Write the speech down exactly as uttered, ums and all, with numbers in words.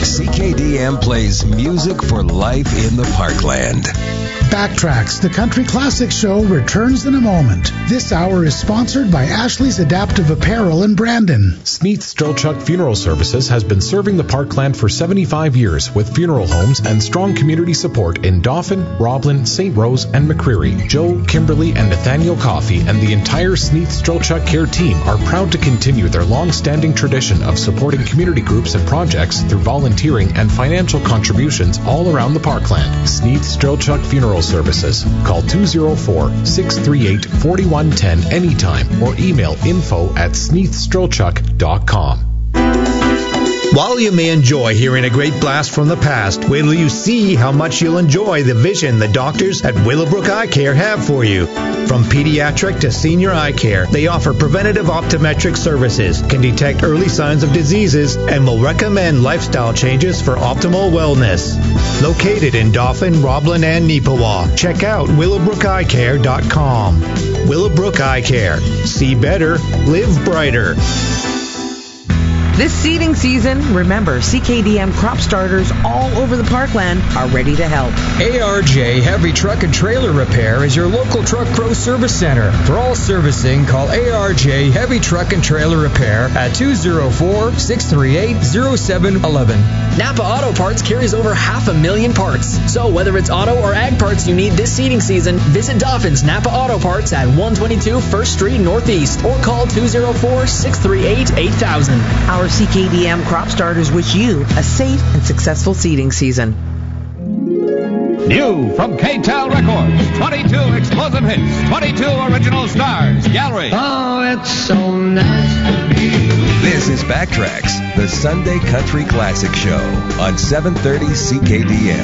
C K D M plays music for life in the Parkland. Backtracks, the Country Classic Show, returns in a moment. This hour is sponsored by Ashley's Adaptive Apparel in Brandon. Sneath Strelchuk Funeral Services has been serving the Parkland for seventy-five years with funeral homes and strong community support in Dauphin, Roblin, Saint Rose, and McCreary. Joe, Kimberly, and Nathaniel Coffey and the entire Sneath Strelchuk Care team are proud to continue their long-standing tradition of supporting community groups and projects through volunteering and financial contributions all around the Parkland. Sneath Strelchuk Funeral Services. Call two oh four, six three eight, four one one zero anytime or email info at sneath strelchuk dot com. While you may enjoy hearing a great blast from the past, wait till you see how much you'll enjoy the vision the doctors at Willowbrook Eye Care have for you. From pediatric to senior eye care, they offer preventative optometric services, can detect early signs of diseases, and will recommend lifestyle changes for optimal wellness. Located in Dauphin, Roblin, and Neepawa, check out willowbrook eye care dot com. Willowbrook Eye Care. See better, live brighter. This seeding season, remember, C K D M crop starters all over the Parkland are ready to help. A R J Heavy Truck and Trailer Repair is your local Truck Pro Service Center. For all servicing, call A R J Heavy Truck and Trailer Repair at two oh four, six three eight, oh seven one one. Napa Auto Parts carries over half a million parts. So whether it's auto or ag parts you need this seeding season, visit Dauphin's Napa Auto Parts at one twenty-two First Street Northeast or call two oh four, six three eight, eight thousand. Our C K D M crop starters wish you a safe and successful seeding season. New from K-Tel Records, twenty-two explosive hits, twenty-two original stars, Gallery. Oh, it's so nice to be. This is Backtracks, the Sunday Country Classic Show on seven thirty C K D M.